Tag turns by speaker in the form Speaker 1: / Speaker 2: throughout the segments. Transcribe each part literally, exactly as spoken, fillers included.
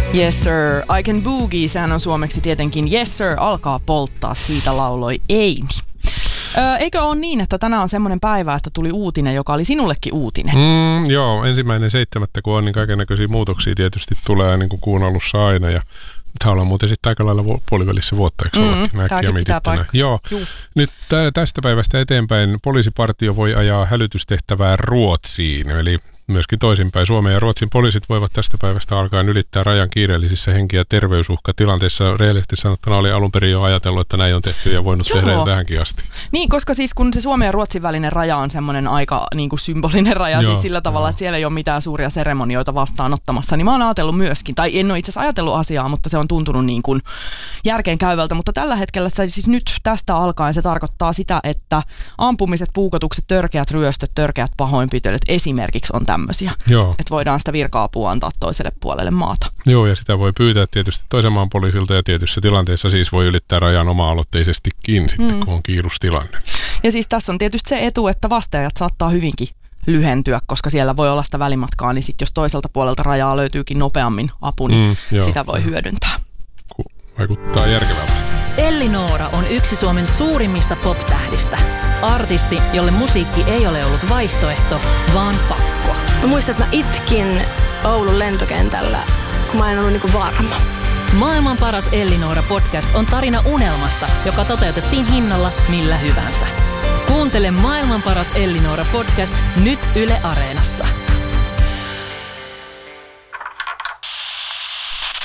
Speaker 1: Yes sir, I can boogie, sehän on suomeksi tietenkin yes sir, alkaa polttaa, siitä lauloi Amy. Öö, eikö ole niin, että tänään on semmoinen päivä, että tuli uutinen, joka oli sinullekin uutinen?
Speaker 2: Mm, joo, ensimmäinen seitsemättä kun on, niin kaikennäköisiä muutoksia tietysti tulee niin kuin kuun alussa aina ja tämä ollaan muuten sitten aika lailla puolivälissä vuotta, eikö
Speaker 1: mm, tämäkin pitää paikkansa.
Speaker 2: Joo, Juh. Nyt tästä päivästä eteenpäin poliisipartio voi ajaa hälytystehtävää Ruotsiin, eli myöskin toisinpäin. Suomen ja Ruotsin poliisit voivat tästä päivästä alkaen ylittää rajan kiireellisissä henki- ja terveysuhkatilanteissa. Reellisesti sanottuna oli alun perin jo ajatellut, että näin on tehty ja voinut Joo. tehdä tähänkin asti.
Speaker 1: Niin, koska siis kun se Suomen ja Ruotsin välinen raja on semmoinen aika niin kuin symbolinen raja, Joo, siis sillä tavalla, jo. että siellä ei ole mitään suuria seremonioita vastaanottamassa, niin mä oon ajatellut myöskin, tai en ole itse asiassa ajatellut asiaa, mutta se on tuntunut niin kuin järkeen käyvältä, mutta tällä hetkellä siis nyt tästä alkaen se tarkoittaa sitä, että ampumiset, puukotukset, törkeät ryöstöt, törkeät pahoinpitelyt esimerkiksi on tämmöisiä, Joo. että voidaan sitä virka-apua antaa toiselle puolelle maata.
Speaker 2: Joo, ja sitä voi pyytää tietysti toisen maan poliisilta ja tietyissä tilanteissa siis voi ylittää rajan oma-aloitteisestikin sitten, mm. kun on kiirustilanne. Ja
Speaker 1: siis tässä on tietysti se etu, että vasteajat saattaa hyvinkin lyhentyä, koska siellä voi olla sitä välimatkaa, niin sitten jos toiselta puolelta rajaa löytyykin nopeammin apu, niin mm, sitä voi hyödyntää.
Speaker 2: Vaikuttaa järkevältä.
Speaker 3: Elli Noora on yksi Suomen suurimmista pop-tähdistä. Artisti, jolle musiikki ei ole ollut vaihtoehto, vaan pakko.
Speaker 4: Mä muistan, että mä itkin Oulun lentokentällä, kun mä en ollut niinku varma.
Speaker 3: Maailman paras Elli Noora podcast on tarina unelmasta, joka toteutettiin hinnalla millä hyvänsä. Kuuntele Maailman paras Elli Noora podcast nyt Yle Areenassa.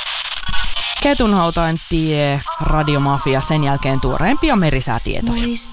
Speaker 1: Ketunhautain tie, Radiomafia, sen jälkeen tuoreempia merisäätietoja.